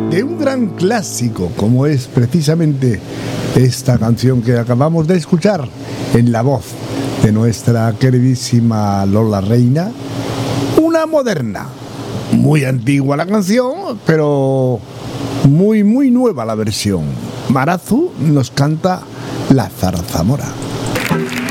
de un gran clásico como es precisamente esta canción que acabamos de escuchar en la voz de nuestra queridísima Lola Reina, una moderna, muy antigua la canción, pero muy nueva la versión. Marazu nos canta La Zarzamora.